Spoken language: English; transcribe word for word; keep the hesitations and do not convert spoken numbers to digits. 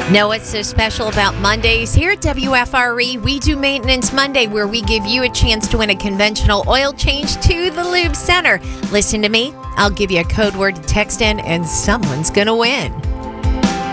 Know what's so special about Mondays? Here at W F R E, we do Maintenance Monday, where we give you a chance to win a conventional oil change to the Lube Center. Listen to me. I'll give you a code word to text in, and someone's going to win.